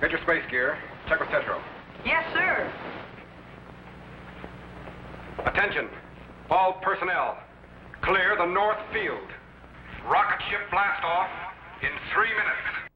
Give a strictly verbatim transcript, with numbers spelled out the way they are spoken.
Get your space gear. Check with Tetro. Yes, sir. Attention. All personnel. Clear the north field. Rocket ship blast off in three minutes.